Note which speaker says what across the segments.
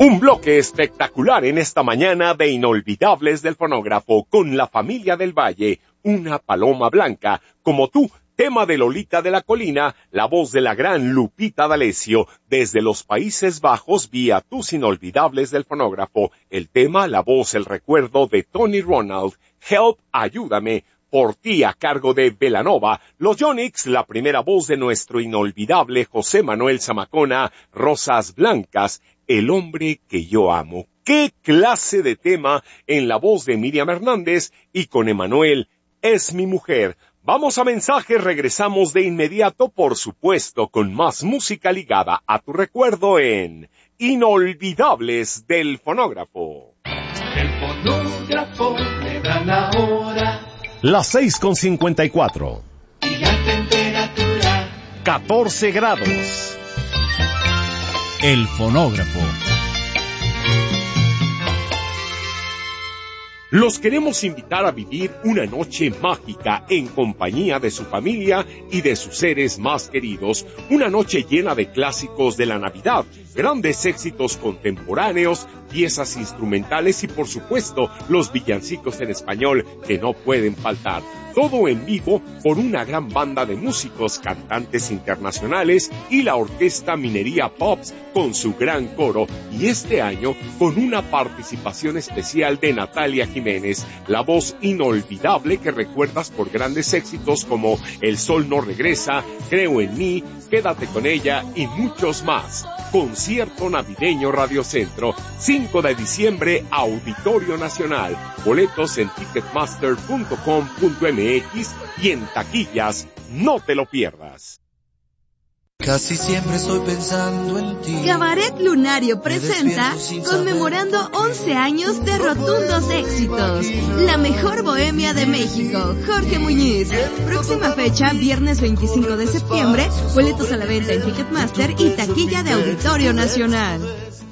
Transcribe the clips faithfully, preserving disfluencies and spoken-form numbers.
Speaker 1: Un bloque espectacular en esta mañana de Inolvidables del Fonógrafo con La Familia del Valle, Una Paloma Blanca, Como Tú, tema de Lolita de la Colina, la voz de la gran Lupita D'Alessio, desde los Países Bajos vía Tus Inolvidables del Fonógrafo, el tema, la voz, el recuerdo de Tony Ronald, Help, Ayúdame, Por Ti a cargo de Belanova, Los Yonix, la primera voz de nuestro inolvidable José Manuel Zamacona, Rosas Blancas, El Hombre que Yo Amo. ¡Qué clase de tema en la voz de Miriam Hernández y con Emanuel, Es Mi Mujer! Vamos a mensajes, regresamos de inmediato, por supuesto, con más música ligada a tu recuerdo en Inolvidables del Fonógrafo.
Speaker 2: El fonógrafo le da la hora.
Speaker 1: Las seis con cincuenta y cuatro.
Speaker 2: Y la temperatura.
Speaker 1: catorce grados.
Speaker 3: El fonógrafo.
Speaker 1: Los queremos invitar a vivir una noche mágica en compañía de su familia y de sus seres más queridos. Una noche llena de clásicos de la Navidad, grandes éxitos contemporáneos, piezas instrumentales y, por supuesto, los villancicos en español que no pueden faltar. Todo en vivo por una gran banda de músicos, cantantes internacionales y la orquesta Minería Pops con su gran coro. Y este año con una participación especial de Natalia Jiménez, la voz inolvidable que recuerdas por grandes éxitos como El Sol No Regresa, Creo en Mí, Quédate con Ella y muchos más. Concierto navideño Radio Centro, cinco de diciembre, Auditorio Nacional. Boletos en ticketmaster punto com punto m x y en taquillas. No te lo pierdas.
Speaker 4: Casi siempre estoy pensando en ti.
Speaker 5: Cabaret Lunario presenta, conmemorando once años de rotundos éxitos, la mejor bohemia de México, Jorge Muñiz. Próxima fecha, viernes veinticinco de septiembre, boletos a la venta en Ticketmaster y taquilla de Auditorio Nacional.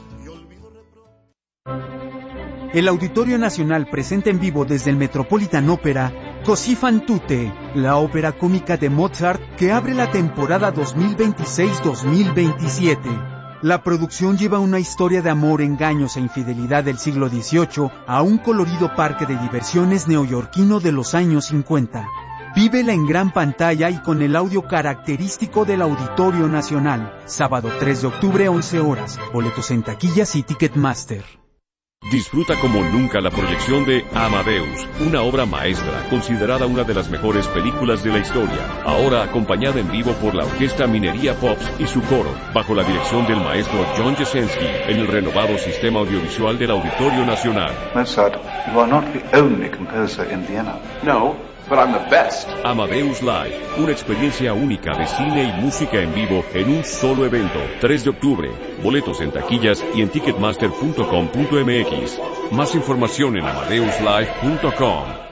Speaker 6: El Auditorio Nacional presenta en vivo desde el Metropolitan Opera Così fan tutte, la ópera cómica de Mozart que abre la temporada dos mil veintiséis dos mil veintisiete. La producción lleva una historia de amor, engaños e infidelidad del siglo dieciocho a un colorido parque de diversiones neoyorquino de los años cincuenta. Vívela en gran pantalla y con el audio característico del Auditorio Nacional. Sábado tres de octubre, once horas. Boletos en taquillas y Ticketmaster.
Speaker 7: Disfruta como nunca la proyección de Amadeus, una obra maestra, considerada una de las mejores películas de la historia. Ahora acompañada en vivo por la orquesta Minería Pops y su coro, bajo la dirección del maestro John Jasenski, en el renovado sistema audiovisual del Auditorio Nacional.
Speaker 8: Mozart, you are not the only composer in Vienna.
Speaker 9: No, but I'm the best.
Speaker 7: Amadeus Live, una experiencia única de cine y música en vivo en un solo evento. tres de octubre, boletos en taquillas y en ticketmaster punto com punto m x. Más información en amadeus live punto com.